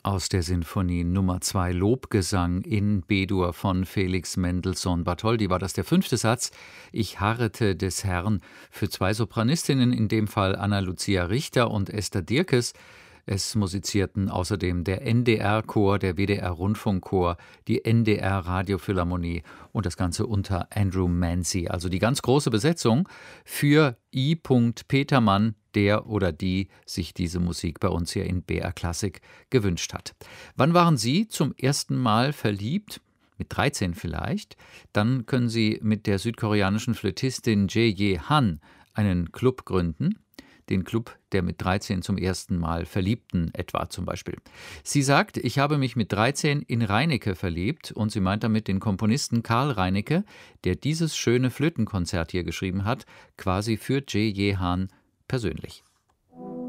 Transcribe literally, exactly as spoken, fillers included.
Aus der Sinfonie Nummer zwei Lobgesang in B-Dur von Felix Mendelssohn Bartholdy war das der fünfte Satz. Ich harrete des Herrn, für zwei Sopranistinnen, in dem Fall Anna-Lucia Richter und Esther Dierkes. Es musizierten außerdem der N D R-Chor, der W D R-Rundfunkchor, die N D R-Radiophilharmonie und das Ganze unter Andrew Mancy. Also die ganz große Besetzung für I. Petermann, der oder die sich diese Musik bei uns hier in B R Klassik gewünscht hat. Wann waren Sie zum ersten Mal verliebt? Mit dreizehn vielleicht? Dann können Sie mit der südkoreanischen Flötistin Jae Han einen Club gründen. Den Club der mit dreizehn zum ersten Mal Verliebten etwa zum Beispiel. Sie sagt, ich habe mich mit dreizehn in Reinecke verliebt und sie meint damit den Komponisten Karl Reinecke, der dieses schöne Flötenkonzert hier geschrieben hat, quasi für Jae Han persönlich.